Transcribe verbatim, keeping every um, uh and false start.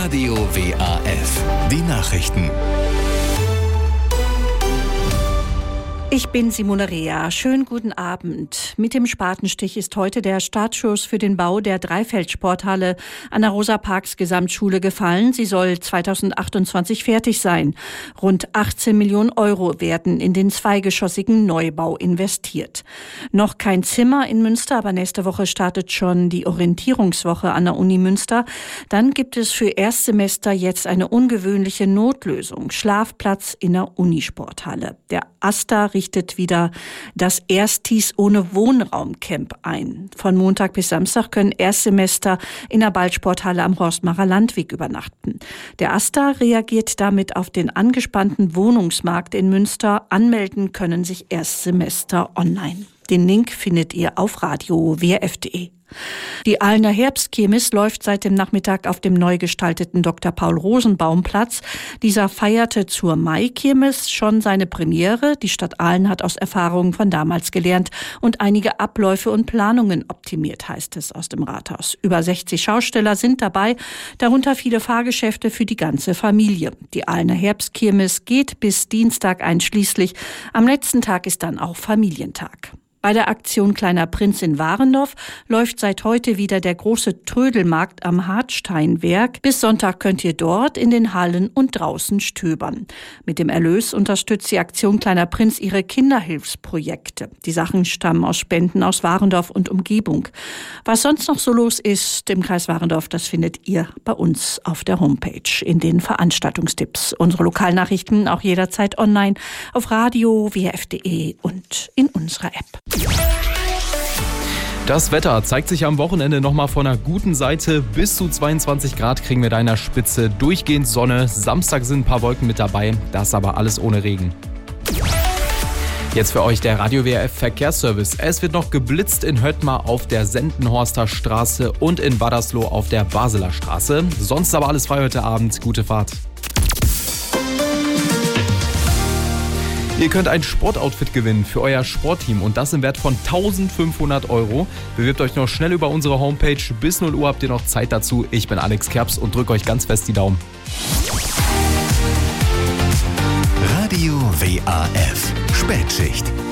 Radio W A F. Die Nachrichten. Ich bin Simone Rea. Schönen guten Abend. Mit dem Spatenstich ist heute der Startschuss für den Bau der Dreifeldsporthalle an der Rosa-Parks Gesamtschule gefallen. Sie soll zweitausendachtundzwanzig fertig sein. Rund achtzehn Millionen Euro werden in den zweigeschossigen Neubau investiert. Noch kein Zimmer in Münster, aber nächste Woche startet schon die Orientierungswoche an der Uni Münster. Dann gibt es für Erstsemester jetzt eine ungewöhnliche Notlösung. Schlafplatz in der Unisporthalle. Der AStA richtet wieder das Erstis ohne Wohnraumcamp ein. Von Montag bis Samstag können Erstsemester in der Ballsporthalle am Horstmacher Landweg übernachten. Der AStA reagiert damit auf den angespannten Wohnungsmarkt in Münster. Anmelden können sich Erstsemester online. Den Link findet ihr auf radio w f punkt de. Die Ahlener Herbstkirmes läuft seit dem Nachmittag auf dem neu gestalteten Doktor Paul Rosenbaum Platz. Dieser feierte zur Maikirmes schon seine Premiere. Die Stadt Ahlen hat aus Erfahrungen von damals gelernt und einige Abläufe und Planungen optimiert, heißt es aus dem Rathaus. Über sechzig Schausteller sind dabei, darunter viele Fahrgeschäfte für die ganze Familie. Die Ahlener Herbstkirmes geht bis Dienstag einschließlich. Am letzten Tag ist dann auch Familientag. Bei der Aktion Kleiner Prinz in Warendorf läuft seit heute wieder der große Trödelmarkt am Hartsteinwerk. Bis Sonntag könnt ihr dort in den Hallen und draußen stöbern. Mit dem Erlös unterstützt die Aktion Kleiner Prinz ihre Kinderhilfsprojekte. Die Sachen stammen aus Spenden aus Warendorf und Umgebung. Was sonst noch so los ist im Kreis Warendorf, das findet ihr bei uns auf der Homepage in den Veranstaltungstipps. Unsere Lokalnachrichten auch jederzeit online auf radio w f punkt de und in unserer App. Das Wetter zeigt sich am Wochenende nochmal von einer guten Seite. Bis zu zweiundzwanzig Grad kriegen wir da in der Spitze. Durchgehend Sonne. Samstag sind ein paar Wolken mit dabei. Das aber alles ohne Regen. Jetzt für euch der Radio W A F Verkehrsservice. Es wird noch geblitzt in Höttmar auf der Sendenhorster Straße und in Wadersloh auf der Baseler Straße. Sonst aber alles frei heute Abend. Gute Fahrt. Ihr könnt ein Sportoutfit gewinnen für euer Sportteam und das im Wert von eintausendfünfhundert Euro. Bewirbt euch noch schnell über unsere Homepage. Bis null Uhr habt ihr noch Zeit dazu. Ich bin Alex Kerps und drücke euch ganz fest die Daumen. Radio W A F Spätschicht.